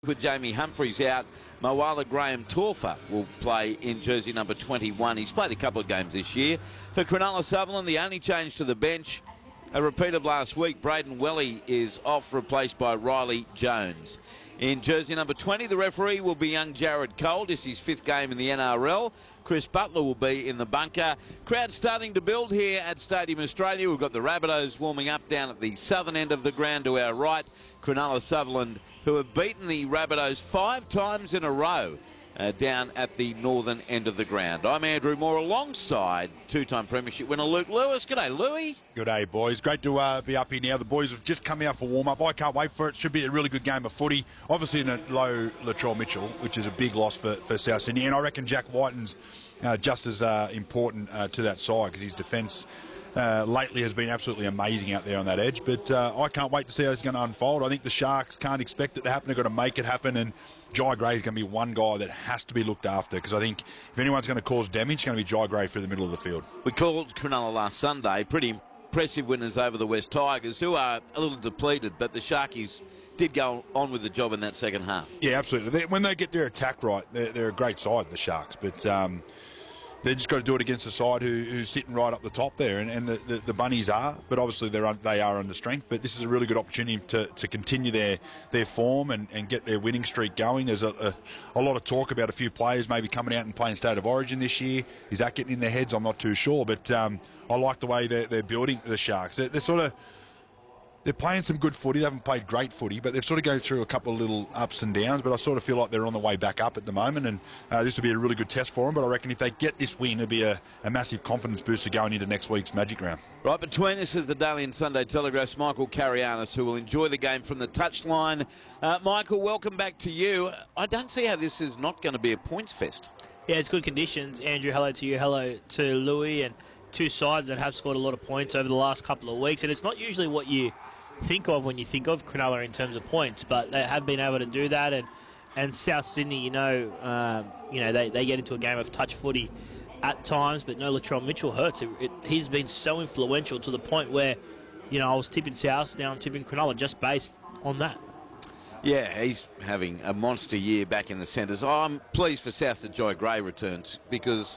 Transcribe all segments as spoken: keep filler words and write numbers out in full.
With Jamie Humphries out, Moala Graham Torfa will play in jersey number twenty-one. He's played a couple of games this year. For Cronulla Sutherland, the only change to the bench, a repeat of last week, Braden Welly is off, replaced by Riley Jones. In jersey number twenty, the referee will be young Jared Cole. This is his fifth game in the N R L. Chris Butler will be in the bunker. Crowd starting to build here at Stadium Australia. We've got the Rabbitohs warming up down at the southern end of the ground to our right. Cronulla Sutherland, who have beaten the Rabbitohs five times in a row uh, down at the northern end of the ground. I'm Andrew Moore alongside two-time premiership winner Luke Lewis. G'day, Louie. Good day, boys. Great to uh, be up here now. The boys have just come out for warm-up. I can't wait for it. Should be a really good game of footy. Obviously in a low Latrell Mitchell, which is a big loss for, for South Sydney. And I reckon Jack Whiten's uh, just as uh, important uh, to that side because his defence Uh, lately has been absolutely amazing out there on that edge, but uh, I can't wait to see how it's going to unfold. I think the Sharks can't expect it to happen. They've got to make it happen, and Jai Gray is going to be one guy that has to be looked after because I think if anyone's going to cause damage, it's going to be Jai Gray through the middle of the field. We called Cronulla last Sunday. Pretty impressive winners over the West Tigers, who are a little depleted, but the Sharkies did go on with the job in that second half. Yeah, absolutely. They, when they get their attack right, they're, they're a great side, the Sharks, but Um, they've just got to do it against a side who, who's sitting right up the top there, and, and the, the, the Bunnies are, but obviously they're un, they are under strength. But this is a really good opportunity to, to continue their, their form and, and get their winning streak going. There's a, a, a lot of talk about a few players maybe coming out and playing State of Origin this year. Is that getting in their heads? I'm not too sure, but um, I like the way they're, they're building the Sharks. They're, they're sort of They're playing some good footy. They haven't played great footy, but they've sort of gone through a couple of little ups and downs. But I sort of feel like they're on the way back up at the moment, and uh, this will be a really good test for them. But I reckon if they get this win, it'll be a, a massive confidence booster going into next week's Magic Round. Right between us is the Daily and Sunday Telegraph's Michael Carianis, who will enjoy the game from the touchline. Uh, Michael, welcome back to you. I don't see how this is not going to be a points fest. Yeah, it's good conditions. Andrew, hello to you. Hello to Louis, and two sides that have scored a lot of points over the last couple of weeks. And it's not usually what you think of when you think of Cronulla in terms of points, but they have been able to do that. And and South Sydney, you know, um, you know they, they get into a game of touch footy at times, but no Latrell Mitchell hurts. It, it, he's been so influential to the point where, you know, I was tipping South, now I'm tipping Cronulla just based on that. Yeah, he's having a monster year back in the centres. I'm pleased for South that Jai Gray returns because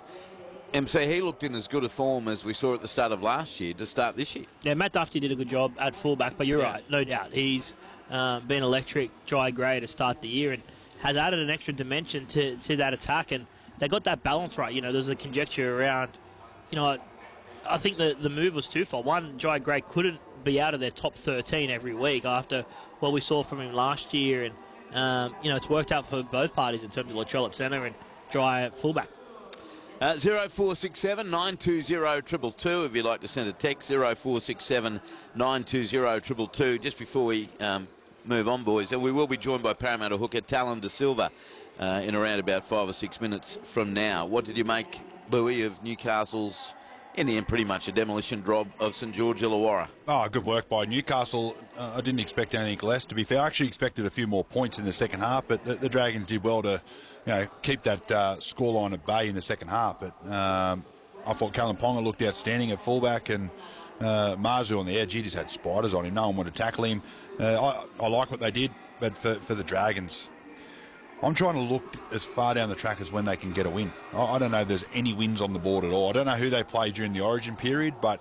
M C, he looked in as good a form as we saw at the start of last year to start this year. Yeah, Matt Duffy did a good job at fullback, but you're yeah. right, no doubt. He's uh, been electric, Jai Gray, to start the year and has added an extra dimension to, to that attack, and they got that balance right. You know, there's a conjecture around, you know, I think the, the move was twofold. One, Jai Gray couldn't be out of their top thirteen every week after what we saw from him last year, and, um, you know, it's worked out for both parties in terms of Latrell at centre and Jai at fullback. Uh, zero four six seven nine two zero two two two if you'd like to send a text, zero four six seven nine two zero two two two. Just before we um, move on, boys, and we will be joined by Parramatta hooker Talon De Silva uh, in around about five or six minutes from now. What did you make, Louis, of Newcastle's, in the end, pretty much a demolition job of St George Illawarra? Oh, good work by Newcastle. Uh, I didn't expect anything less, to be fair. I actually expected a few more points in the second half, but the, the Dragons did well to, you know, keep that uh, scoreline at bay in the second half. But um, I thought Callum Ponga looked outstanding at fullback, and uh, Marzu on the edge, he just had spiders on him. No one wanted to tackle him. Uh, I, I like what they did, but for, for the Dragons, I'm trying to look as far down the track as when they can get a win. I, I don't know if there's any wins on the board at all. I don't know who they play during the Origin period, but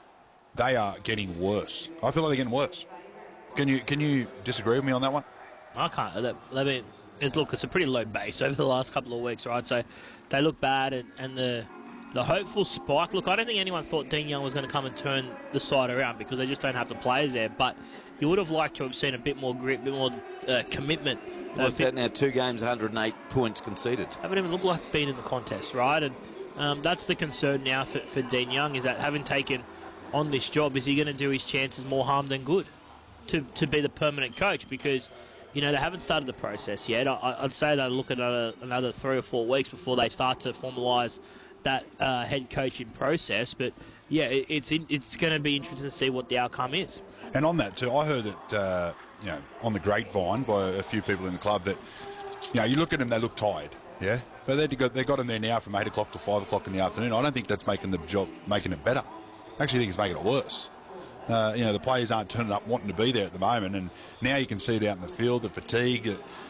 they are getting worse. I feel like they're getting worse. Can you can you disagree with me on that one? I can't. I mean, it's, look, it's a pretty low base over the last couple of weeks, right? So they look bad, and, and the the hopeful spike. Look, I don't think anyone thought Dean Young was going to come and turn the side around because they just don't have the players there. But you would have liked to have seen a bit more grit, a bit more uh, commitment. What's that now? Two games, one hundred eight points conceded. Haven't even looked like being in the contest, right? And um, that's the concern now for, for Dean Young, is that having taken on this job, is he going to do his chances more harm than good to to be the permanent coach? Because, you know, they haven't started the process yet. I, I'd say they'll look at another, another three or four weeks before they start to formalise that uh, head coaching process. But, yeah, it, it's in, it's going to be interesting to see what the outcome is. And on that, too, I heard that, uh, you know, on the grapevine by a few people in the club that, you know, you look at them, they look tired, yeah? But they got, they got them there now from eight o'clock to five o'clock in the afternoon. I don't think that's making the job, making it better. I actually think it's making it worse. Uh, you know, the players aren't turning up wanting to be there at the moment, and now you can see it out in the field, the fatigue.